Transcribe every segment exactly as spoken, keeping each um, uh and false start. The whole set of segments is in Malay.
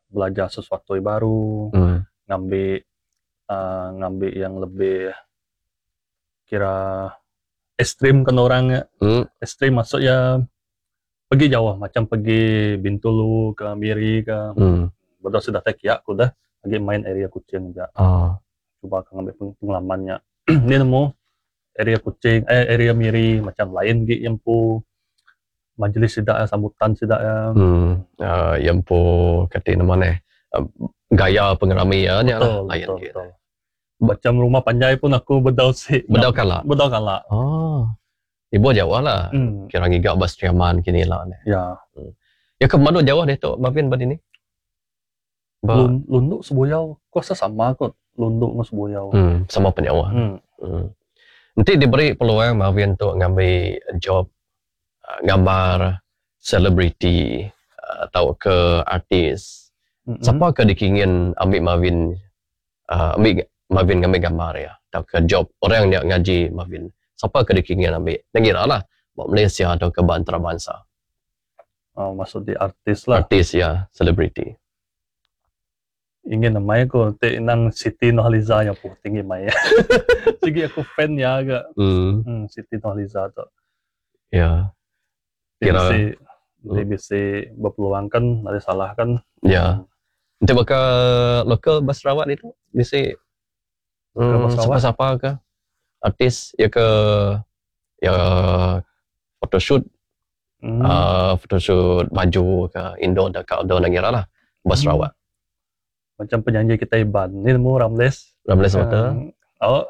belajar sesuatu yang baru, Hmm. ngambil uh, ngambil yang lebih kira ekstrim kan orangnya. Hmm. Ekstrim maksudnya pergi jauh, macam pergi Bintulu ke Miri ke. Hmm. Betul sudah tak ya, aku dah lagi main area Kuching aja. Ah. Coba akan ngambil pengalamannya. Ini nemu area Kuching, eh area Miri macam lain gitu yang pu majelis sidak ya, sambutan sidak ya. Hmm. Uh, yang po kata nama ni uh, gaya pengeramian ya lah Betul, lain betul, gitu. betul. Macam rumah panjai pun aku bedau sih. Bedau kala. Bedau kala. Oh. Ibu Jawa lah. Hmm. Kira ngigak bas Triaman kini lah ni. Ya. Hmm. Ya ke mana Jawa deh tu Mavin bad ini? Ba... Lun, lunduk sebuyau. Kok sama kot lunduk dengan sebuyau. Hmm, sama penyawa. Hmm. Hmm. Nanti diberi peluang Mavin tu ngambil job uh, gambar selebriti uh, atau ke artis. Mm-hmm. Siapa ke dikingin ambil Mavin uh, ambil Mavin ngambil gambar ya? Atau ke job orang yang ngaji Mavin. Siapa ke dikingin ambil? Nengira lah. Buat Malaysia atau ke antarabangsa. Oh, maksud di artis lah. Artis ya, selebriti. Ingin namanya ko te nang Siti Nurhaliza yang pun tinggi maya. Sige aku fan ya agak. Hmm. Hmm, Siti Nurhaliza tu. Ya. Kira Kira dia bisa berpeluang kan, ada salah kan. Ya. Nanti bakal lokal Bas Sarawak itu bisa hmm, siapa-siapa ke artis ya ke ya photoshoot hmm. uh, photoshoot baju ke indoor dan ke outdoor negara lah Bas Sarawak. Hmm. Macam penyanyi kita Iban, ni nemu Ramles. Ramles uh, betul. Oh.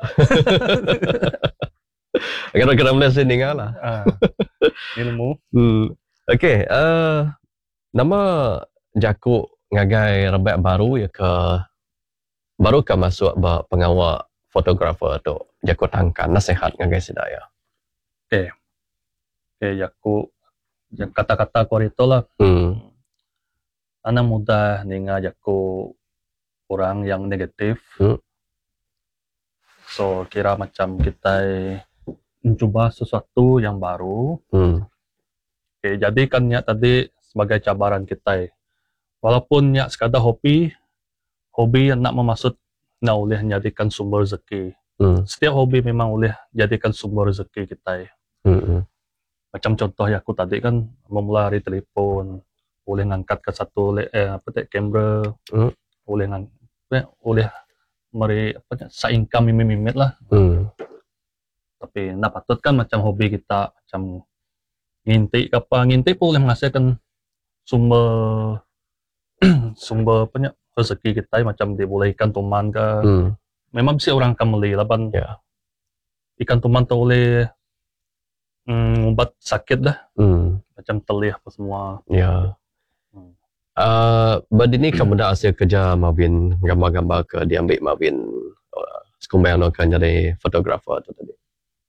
Kira-kira Ramles ini lah. Ah. Ni nemu. Hmm. Okey, uh, nama Jaku ngagai rebek baru ya ke baru ke masuk ba pengawal fotografer tu Jaku tangkan nasihat ngagai sidaya. Okey. Okey, Jaku yang kata-kata ko itu lah. Hmm. Anak muda ninga Jaku orang yang negatif. Hmm. So kira macam kita mencoba sesuatu yang baru. Hmm. Okay, jadikannya tadi sebagai cabaran kita. Walaupun nya sekadar hobi, hobi yang nak memaksud nak boleh jadikan sumber rezeki. Hmm. Setiap hobi memang boleh jadikan sumber rezeki kita. Hmm. Macam contoh yang aku tadi kan memulai dari telefon, boleh ngangkat ke satu eh, apa tak kamera, hmm. boleh ngangkat, boleh meri apa sa-income mimit-mimit lah. Hmm. Tapi nak patut kan macam hobi kita macam ngintik apa ngintik pun boleh menghasilkan sumber sumber apa rezeki kita macam dia boleh ikan tuman ke. Hmm. Memang bisa orang akan beli lah ban. Yeah. Ikan tuman tu boleh mm, ubat sakit dah. Hmm. Macam telih apa semua. Ya. Yeah. Hmm. Uh, bad ini kamu dah hasil kerja Mavin gambar-gambar ke diambil Mavin uh, sekumbang akan jadi fotografer tu tadi.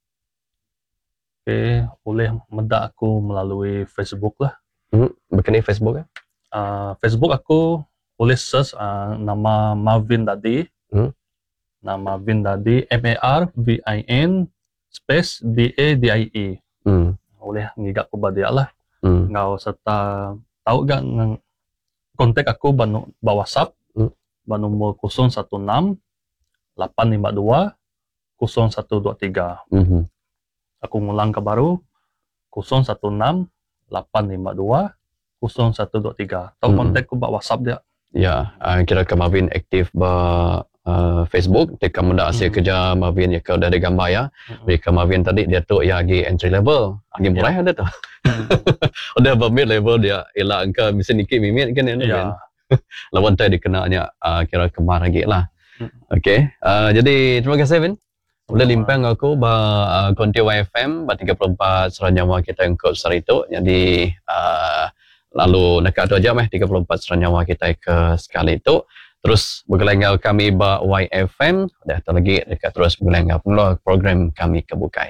Okay, boleh mendak aku melalui Facebook lah. Hmm, berkenai Facebook kan? Uh, Facebook aku boleh search uh, nama Marvin Dadi. Hmm. Nama Marvin Dadi, M A R V I N space D A D I E. Hmm. Boleh ngigak aku badia lah. Hmm. Ngau serta tahu gak ng kontak aku banu ba WhatsApp. Hmm. Ba nombor kosong satu enam lapan lima dua kosong satu dua tiga. Hmm. Aku ngulang ke baru kosong satu enam lapan lima dua kosong satu dua tiga. Tahu kontak ku ba WhatsApp dia. Ya, uh, kira ke Marvin aktif ba uh, Facebook, dia kamu dah hasil hmm. kerja Marvin ya kau dah ada gambar ya. Hmm. Jadi ke Marvin tadi dia tu ya lagi entry level, lagi murah ya. Ada tu. Hmm. Udah ba mid level dia ialah angka mesti nikit mimit kan ya. Ya. Lawan tadi dikenanya uh, kira kemar lagi lah. Hmm. Okey, uh, jadi terima kasih Vin. Boleh limpang aku ba uh, Konti Y F M ba tiga puluh empat Seranyawa kita yang kod sar itu. Jadi uh, lalu dekat tu aja meh tiga puluh empat Seranyawa kita ke sekali itu. Terus bergelenggal kami ba Y F M dah lagi dekat terus bergelenggal program kami kebukai.